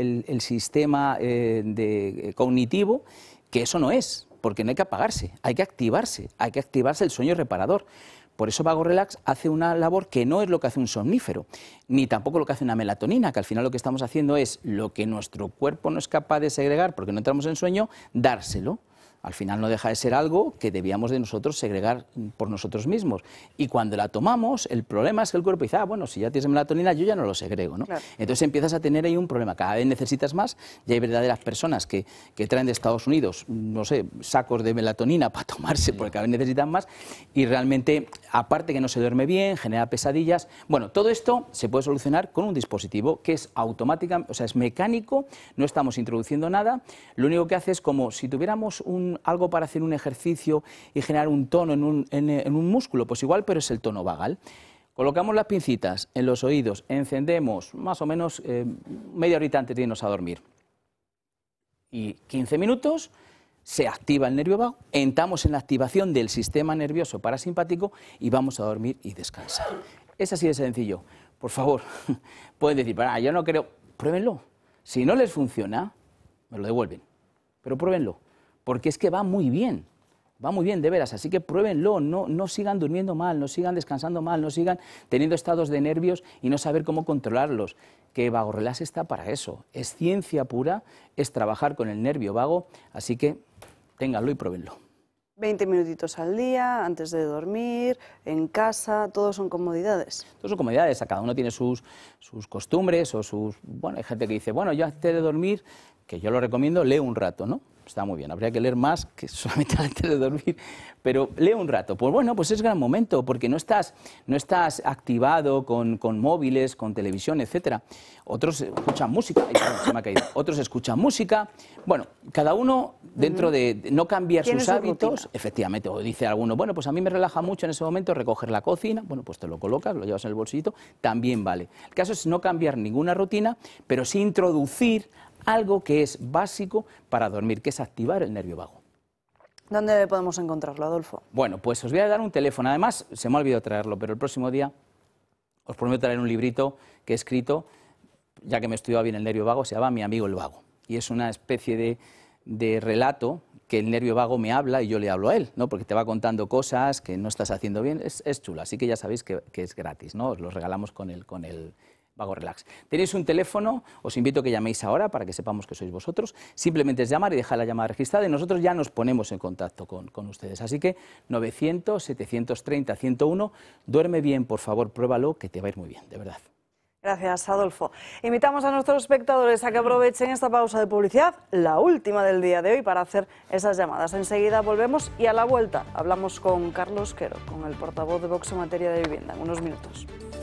el sistema cognitivo, que eso no es, porque no hay que apagarse, hay que activarse el sueño reparador. Por eso Vago Relax hace una labor que no es lo que hace un somnífero, ni tampoco lo que hace una melatonina, que al final lo que estamos haciendo es lo que nuestro cuerpo no es capaz de segregar porque no entramos en sueño, dárselo. Al final no deja de ser algo que debíamos de nosotros segregar por nosotros mismos. Y cuando la tomamos, el problema es que el cuerpo dice, bueno, si ya tienes melatonina, yo ya no lo segrego, ¿no? Claro. Entonces empiezas a tener ahí un problema. Cada vez necesitas más, y hay verdaderas personas que traen de Estados Unidos, no sé, sacos de melatonina para tomarse, porque cada vez necesitan más, y realmente, aparte que no se duerme bien, genera pesadillas. Bueno, todo esto se puede solucionar con un dispositivo que es automático, o sea, es mecánico, no estamos introduciendo nada, lo único que hace es como si tuviéramos algo para hacer un ejercicio y generar un tono en un músculo, pues igual, pero es el tono vagal. Colocamos las pincitas en los oídos, encendemos más o menos media horita antes de irnos a dormir. Y 15 minutos se activa el nervio vago, entramos en la activación del sistema nervioso parasimpático y vamos a dormir y descansar. Es así de sencillo. Por favor, pueden decir, yo no creo, pruébenlo. Si no les funciona, me lo devuelven, pero pruébenlo. Porque es que va muy bien de veras, así que pruébenlo, no sigan durmiendo mal, no sigan descansando mal, no sigan teniendo estados de nervios y no saber cómo controlarlos, que Vago Relax está para eso, es ciencia pura, es trabajar con el nervio vago, así que ténganlo y pruébenlo. 20 minutitos al día, antes de dormir, en casa, todos son comodidades. Todos son comodidades, a cada uno tiene sus costumbres o sus... Bueno, hay gente que dice, bueno, yo antes de dormir, que yo lo recomiendo, leo un rato, ¿no? Está muy bien, habría que leer más que solamente antes de dormir, pero leo un rato. Pues bueno, pues es gran momento, porque no estás activado con móviles, con televisión, etcétera. Otros escuchan música, se me ha caído. Otros escuchan música. Bueno, cada uno dentro de no cambiar sus hábitos, efectivamente, o dice alguno, bueno, pues a mí me relaja mucho en ese momento recoger la cocina, bueno, pues te lo colocas, lo llevas en el bolsillito, también vale. El caso es no cambiar ninguna rutina, pero sí introducir algo que es básico para dormir, que es activar el nervio vago. ¿Dónde podemos encontrarlo, Adolfo? Bueno, pues os voy a dar un teléfono. Además, se me ha olvidado traerlo, pero el próximo día os prometo traer un librito que he escrito, ya que me he estudiado bien el nervio vago, se llama Mi amigo el vago. Y es una especie de relato que el nervio vago me habla y yo le hablo a él, ¿no? Porque te va contando cosas que no estás haciendo bien. Es chulo, así que ya sabéis que es gratis, ¿no? Os lo regalamos con el Vago Relax. Tenéis un teléfono, os invito a que llaméis ahora para que sepamos que sois vosotros. Simplemente es llamar y dejar la llamada registrada y nosotros ya nos ponemos en contacto con ustedes. Así que 900-730-101, duerme bien, por favor, pruébalo, que te va a ir muy bien, de verdad. Gracias, Adolfo. Invitamos a nuestros espectadores a que aprovechen esta pausa de publicidad, la última del día de hoy, para hacer esas llamadas. Enseguida volvemos y a la vuelta hablamos con Carlos Quero, con el portavoz de Vox en materia de vivienda, en unos minutos.